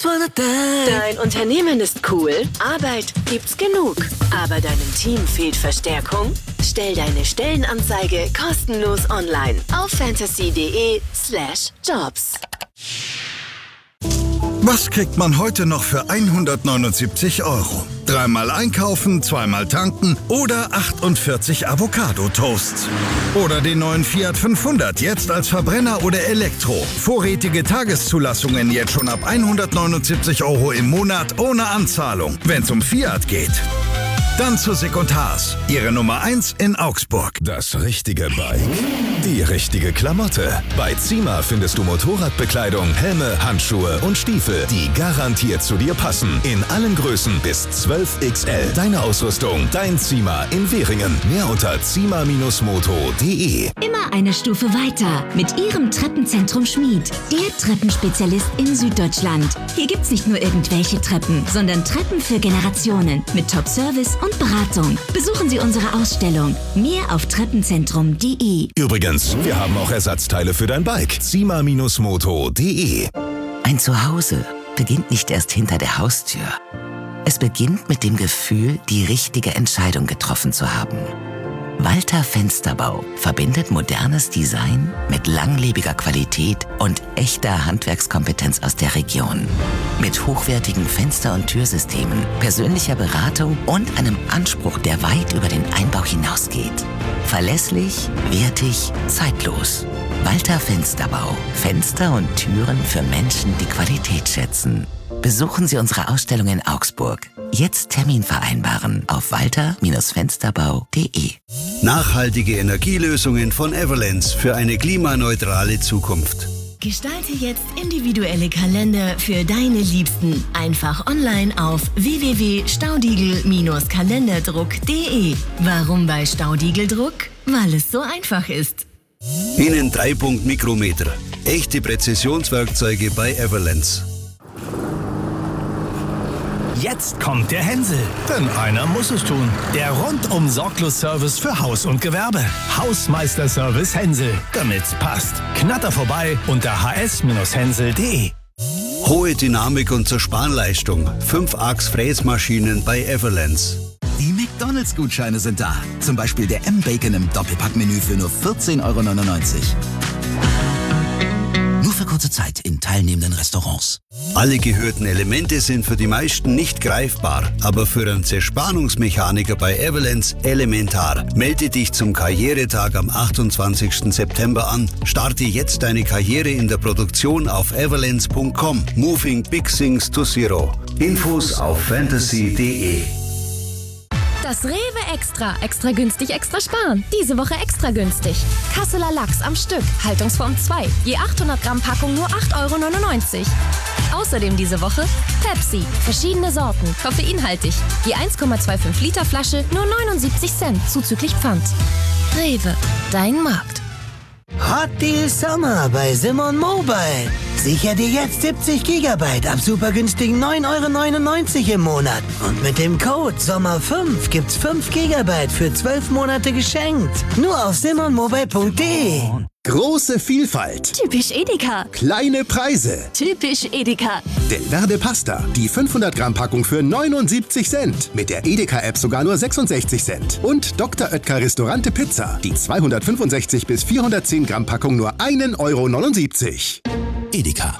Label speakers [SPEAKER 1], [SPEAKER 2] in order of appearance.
[SPEAKER 1] Dein Unternehmen ist cool, Arbeit gibt's genug, aber deinem Team fehlt Verstärkung? Stell deine Stellenanzeige kostenlos online auf fantasy.de/jobs.
[SPEAKER 2] Was kriegt man heute noch für 179 €? Dreimal einkaufen, zweimal tanken oder 48 Avocado-Toasts. Oder den neuen Fiat 500, jetzt als Verbrenner oder Elektro. Vorrätige Tageszulassungen jetzt schon ab 179 € im Monat ohne Anzahlung. Wenn's um Fiat geht. Dann zu Sick & Haas, Ihre Nummer 1 in Augsburg.
[SPEAKER 3] Das richtige Bike, die richtige Klamotte. Bei Zima findest du Motorradbekleidung, Helme, Handschuhe und Stiefel, die garantiert zu dir passen. In allen Größen bis 12XL. Deine Ausrüstung, dein Zima in Währingen. Mehr unter zima-moto.de.
[SPEAKER 4] Immer eine Stufe weiter mit Ihrem Treppenzentrum Schmied. Der Treppenspezialist in Süddeutschland. Hier gibt's nicht nur irgendwelche Treppen, sondern Treppen für Generationen mit Top-Service und Beratung. Besuchen Sie unsere Ausstellung. Mehr auf treppenzentrum.de.
[SPEAKER 3] Übrigens, wir haben auch Ersatzteile für dein Bike. zima-moto.de.
[SPEAKER 5] Ein Zuhause beginnt nicht erst hinter der Haustür. Es beginnt mit dem Gefühl, die richtige Entscheidung getroffen zu haben. Walter Fensterbau verbindet modernes Design mit langlebiger Qualität und echter Handwerkskompetenz aus der Region. Mit hochwertigen Fenster- und Türsystemen, persönlicher Beratung und einem Anspruch, der weit über den Einbau hinausgeht. Verlässlich, wertig, zeitlos. Walter Fensterbau. Fenster und Türen für Menschen, die Qualität schätzen. Besuchen Sie unsere Ausstellung in Augsburg. Jetzt Termin vereinbaren auf walter-fensterbau.de.
[SPEAKER 6] Nachhaltige Energielösungen von Everlands für eine klimaneutrale Zukunft.
[SPEAKER 1] Gestalte jetzt individuelle Kalender für deine Liebsten. Einfach online auf www.staudigl-kalenderdruck.de. Warum bei Staudigl-Druck? Weil es so einfach ist.
[SPEAKER 6] Innen 3-Punkt Mikrometer. Echte Präzisionswerkzeuge bei Everlands.
[SPEAKER 7] Jetzt kommt der Hänsel, denn einer muss es tun. Der rundum sorglos Service für Haus und Gewerbe. Hausmeister-Service Hänsel, damit's passt. Knatter vorbei unter hs-hänsel.de.
[SPEAKER 6] Hohe Dynamik und Zerspanleistung. 5-Achs-Fräsmaschinen bei Everlands.
[SPEAKER 8] Die McDonalds-Gutscheine sind da. Zum Beispiel der M-Bacon im Doppelpackmenü für nur 14,99 €. Nur für kurze Zeit in teilnehmenden Restaurants.
[SPEAKER 6] Alle gehörten Elemente sind für die meisten nicht greifbar, aber für einen Zerspannungsmechaniker bei Everlands elementar. Melde dich zum Karrieretag am 28. September an. Starte jetzt deine Karriere in der Produktion auf everlands.com. Moving Big Things to Zero. Infos auf fantasy.de.
[SPEAKER 9] Das Rewe Extra. Extra günstig, extra sparen. Diese Woche extra günstig. Kasseler Lachs am Stück. Haltungsform 2. Je 800 Gramm Packung nur 8,99 €. Außerdem diese Woche Pepsi. Verschiedene Sorten. Koffeinhaltig. Je 1,25 Liter Flasche nur 79 Cent. Zuzüglich Pfand. Rewe. Dein Markt.
[SPEAKER 10] Hot Deal Sommer bei Simon Mobile. Sicher dir jetzt 70 GB ab super günstigen 9,99 € im Monat. Und mit dem Code SOMMER5 gibt's 5 GB für 12 Monate geschenkt. Nur auf simonmobile.de.
[SPEAKER 11] Große Vielfalt.
[SPEAKER 4] Typisch Edeka.
[SPEAKER 11] Kleine Preise.
[SPEAKER 4] Typisch Edeka.
[SPEAKER 11] Delverde Pasta. Die 500 Gramm Packung für 79 Cent. Mit der Edeka-App sogar nur 66 Cent. Und Dr. Oetker Restaurante Pizza. Die 265 bis 410 Gramm Packung nur 1,79 €.
[SPEAKER 8] Edeka.